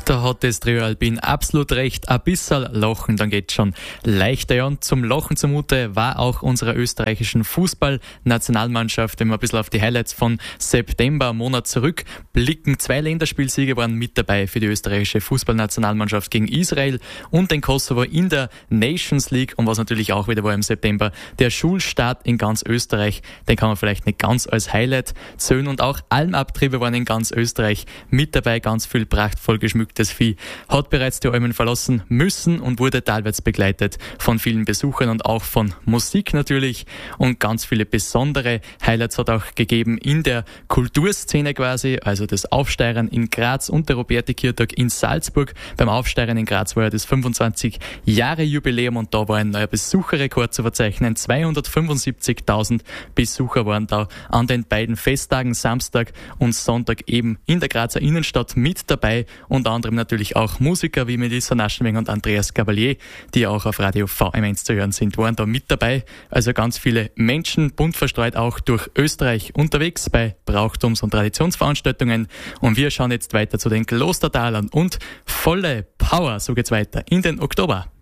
Da hat das Trio Alpin absolut recht. Ein bisschen lachen, dann geht's schon leichter. Ja, und zum Lachen zumute war auch unserer österreichischen Fußballnationalmannschaft, wenn wir ein bisschen auf die Highlights von September, einen Monat zurückblicken. 2 Länderspielsiege waren mit dabei für die österreichische Fußballnationalmannschaft gegen Israel und den Kosovo in der Nations League. Und was natürlich auch wieder war im September, der Schulstart in ganz Österreich. Den kann man vielleicht nicht ganz als Highlight zählen. Und auch Almabtriebe waren in ganz Österreich mit dabei. Ganz viel prachtvoll geschmücktes Vieh hat bereits die Almen verlassen müssen und wurde teilweise begleitet von vielen Besuchern und auch von Musik natürlich. Und ganz viele besondere Highlights hat auch gegeben in der Kulturszene quasi, also das Aufsteigern in Graz und der Roberti-Kirchtag in Salzburg. Beim Aufsteigern in Graz war ja das 25-Jahre-Jubiläum und da war ein neuer Besucherrekord zu verzeichnen. 275.000 Besucher waren da an den beiden Festtagen, Samstag und Sonntag, eben in der Grazer Innenstadt mit dabei. Unter anderem natürlich auch Musiker wie Melissa Naschenweng und Andreas Cavalier, die auch auf Radio VM1 zu hören sind, waren da mit dabei. Also ganz viele Menschen, bunt verstreut auch durch Österreich unterwegs bei Brauchtums- und Traditionsveranstaltungen. Und wir schauen jetzt weiter zu den Klostertalern und volle Power, so geht's weiter in den Oktober.